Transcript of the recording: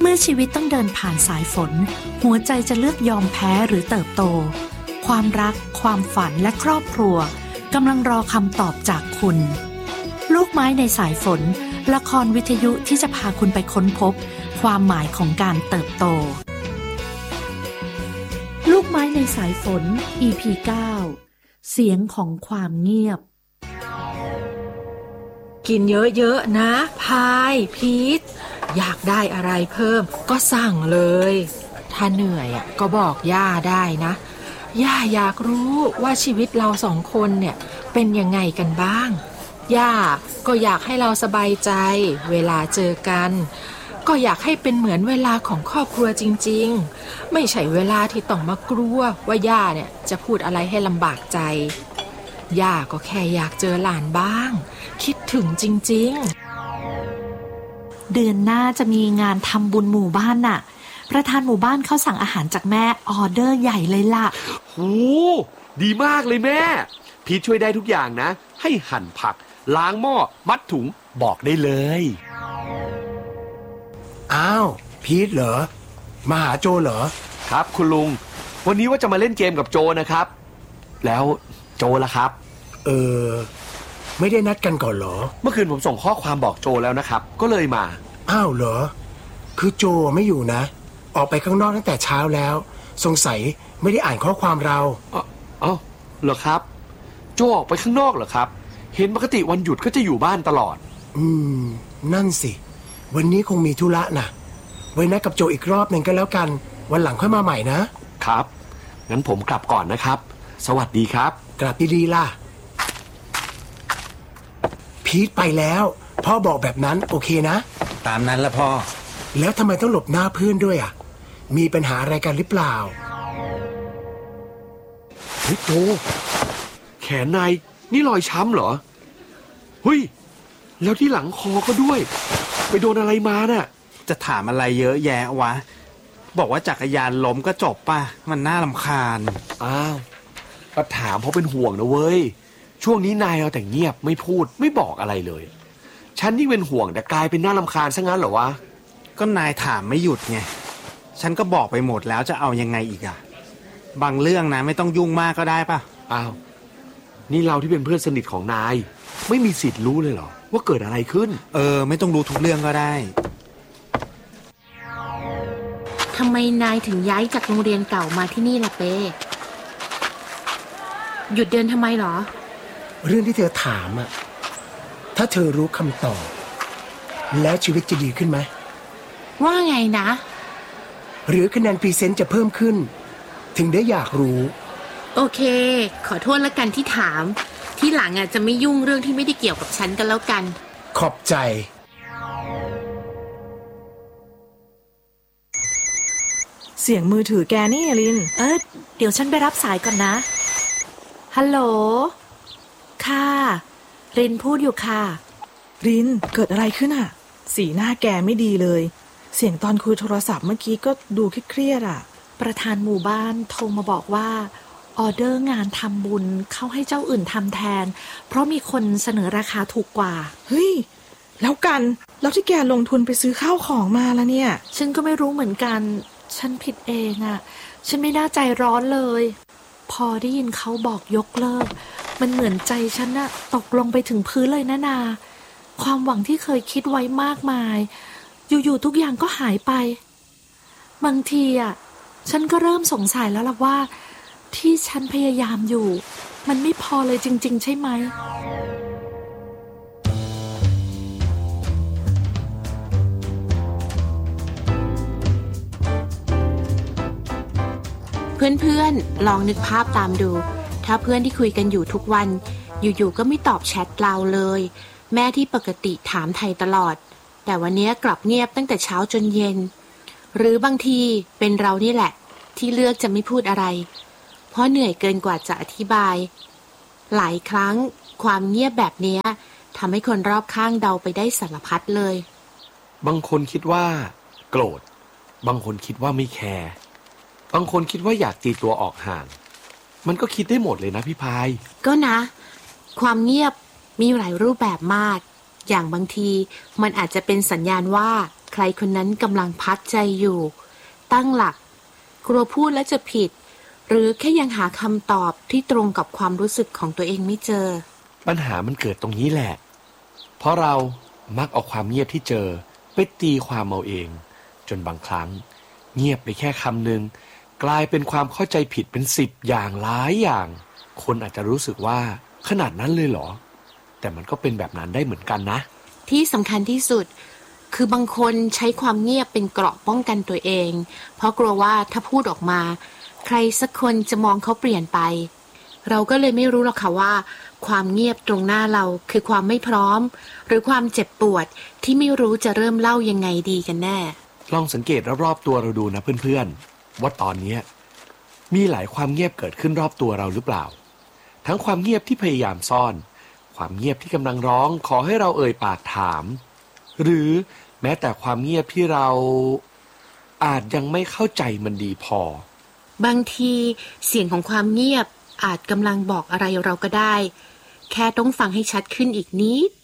เมื่อชีวิตต้องเดินผ่านสายฝนหัวใจจะเลือกยอมแพ้หรือเติบโตความรักความฝันและครอบครัวกำลังรอคำตอบจากคุณลูกไม้ในสายฝนละครวิทยุที่จะพาคุณไปค้นพบความหมายของการเติบโตลูกไม้ในสายฝน EP 9 เสียงของความเงียบกินเยอะๆนะพายพีทอยากได้อะไรเพิ่มก็สั่งเลยถ้าเหนื่อยก็บอกย่าได้นะย่าอยากรู้ว่าชีวิตเราสองคนเนี่ยเป็นยังไงกันบ้างย่าก็อยากให้เราสบายใจเวลาเจอกันก็อยากให้เป็นเหมือนเวลาของครอบครัวจริงๆไม่ใช่เวลาที่ต้องมากลัวว่าย่าเนี่ยจะพูดอะไรให้ลำบากใจย่าก็แค่อยากเจอหลานบ้างคิดถึงจริงๆเดือนหน้าจะมีงานทำบุญหมู่บ้านน่ะประธานหมู่บ้านเขาสั่งอาหารจากแม่ออเดอร์ใหญ่เลยล่ะโหดีมากเลยแม่พีทช่วยได้ทุกอย่างนะให้หั่นผักล้างหม้อมัดถุงบอกได้เลยอ้าวพีทเหรอมาหาโจเหรอครับคุณลุงวันนี้ว่าจะมาเล่นเกมกับโจนะครับแล้วโจล่ะครับไม่ได้นัดกันก่อนเหรอเมื่อคืนผมส่งข้อความบอกโจแล้วนะครับก็เลยมาอ้าวเหรอคือโจไม่อยู่นะออกไปข้างนอกตั้งแต่เช้าแล้วสงสัยไม่ได้อ่านข้อความเราเหรอครับโจออกไปข้างนอกเหรอครับเห็นปกติวันหยุดก็จะอยู่บ้านตลอดนั่นสิวันนี้คงมีธุระนะไว้นัดกับโจอีกรอบหนึ่งก็แล้วกันวันหลังค่อยมาใหม่นะครับงั้นผมกลับก่อนนะครับสวัสดีครับกลับดีๆล่ะพีทไปแล้วพ่อบอกแบบนั้นโอเคนะตามนั้นละพ่อแล้วทำไมต้องหลบหน้าเพื่อนด้วยมีปัญหาอะไรกันหรือเปล่าเฮ้ยโจแขนนายนี่รอยช้ำเหรอเฮ้ยแล้วที่หลังคอก็ด้วยไปโดนอะไรมาน่ะจะถามอะไรเยอะแยะวะบอกว่าจักรยานล้มก็จบป่ะมันน่ารำคาญก็ถามเพราะเป็นห่วงนะเว้ยช่วงนี้นายเอาแต่เงียบไม่พูดไม่บอกอะไรเลยฉันยิ่งเป็นห่วงแต่กลายเป็นน่ารำคาญซะงั้นเหรอวะก็นายถามไม่หยุดไงฉันก็บอกไปหมดแล้วจะเอายังไงอีกบางเรื่องนะไม่ต้องยุ่งมากก็ได้ป่ะนี่เราที่เป็นเพื่อนสนิทของนายไม่มีสิทธิ์รู้เลยเหรอว่าเกิดอะไรขึ้นไม่ต้องรู้ทุกเรื่องก็ได้ทำไมนายถึงย้ายจากโรงเรียนเก่ามาที่นี่ล่ะเป้หยุดเดินทำไมหรอเรื่องที่เธอถามถ้าเธอรู้คำตอบแล้วชีวิตจะดีขึ้นไหมว่าไงนะหรือคะแนนพรีเซนต์จะเพิ่มขึ้นถึงได้อยากรู้โอเคขอโทษละกันที่ถามที่หลังจะไม่ยุ่งเรื่องที่ไม่ได้เกี่ยวกับฉันกันแล้วกันขอบใจเสียงมือถือแกนี่ลินเดี๋ยวฉันไปรับสายก่อนนะฮัลโหลค่ะรินพูดอยู่ค่ะรินเกิดอะไรขึ้นสีหน้าแกไม่ดีเลยเสียงตอนคุยโทรศัพท์เมื่อกี้ก็ดูเครียดประธานหมู่บ้านโทรมาบอกว่าออเดอร์งานทำบุญเข้าให้เจ้าอื่นทำแทนเพราะมีคนเสนอราคาถูกกว่าเฮ้ยแล้วที่แกลงทุนไปซื้อข้าวของมาแล้วเนี่ยฉันก็ไม่รู้เหมือนกันฉันผิดเองฉันไม่น่าใจร้อนเลยพอได้ยินเขาบอกยกเลิกมันเหมือนใจฉันตกลงไปถึงพื้นเลยนะนาความหวังที่เคยคิดไว้มากมายอยู่ๆทุกอย่างก็หายไปบางทีฉันก็เริ่มสงสัยแล้วล่ะว่าที่ฉันพยายามอยู่มันไม่พอเลยจริงๆใช่ไหมเพื่อนๆลองนึกภาพตามดูถ้าเพื่อนที่คุยกันอยู่ทุกวันอยู่ๆก็ไม่ตอบแชทเราเลยแม่ที่ปกติถามไทยตลอดแต่วันนี้กลับเงียบตั้งแต่เช้าจนเย็นหรือบางทีเป็นเรานี่แหละที่เลือกจะไม่พูดอะไรเพราะเหนื่อยเกินกว่าจะอธิบายหลายครั้งความเงียบแบบนี้ทำให้คนรอบข้างเดาไปได้สารพัดเลยบางคนคิดว่าโกรธบางคนคิดว่าไม่แคร์บางคนคิดว่าอยากตีตัวออกห่างมันก็คิดได้หมดเลยนะพี่พายก็นะความเงียบมีหลายรูปแบบมากอย่างบางทีมันอาจจะเป็นสัญญาณว่าใครคนนั้นกำลังพักใจอยู่ตั้งหลักกลัวพูดแล้วจะผิดหรือแค่ยังหาคำตอบที่ตรงกับความรู้สึกของตัวเองไม่เจอปัญหามันเกิดตรงนี้แหละเพราะเรามักเอาความเงียบที่เจอไปตีความเอาเองจนบางครั้งเงียบไปแค่คำหนึ่งกลายเป็นความเข้าใจผิดเป็น10อย่างหลายอย่างคนอาจจะรู้สึกว่าขนาดนั้นเลยเหรอแต่มันก็เป็นแบบนั้นได้เหมือนกันนะที่สำคัญที่สุดคือบางคนใช้ความเงียบเป็นเกราะป้องกันตัวเองเพราะกลัวว่าถ้าพูดออกมาใครสักคนจะมองเขาเปลี่ยนไปเราก็เลยไม่รู้หรอกค่ะว่าความเงียบตรงหน้าเราคือความไม่พร้อมหรือความเจ็บปวดที่ไม่รู้จะเริ่มเล่ายังไงดีกันแน่ลองสังเกตรอบๆตัวเราดูนะเพื่อนๆว่าตอนนี้มีหลายความเงียบเกิดขึ้นรอบตัวเราหรือเปล่าทั้งความเงียบที่พยายามซ่อนความเงียบที่กำลังร้องขอให้เราเอ่ยปากถามหรือแม้แต่ความเงียบที่เราอาจยังไม่เข้าใจมันดีพอบางทีเสียงของความเงียบอาจกำลังบอกอะไรเราก็ได้แค่ต้องฟังให้ชัดขึ้นอีกนิด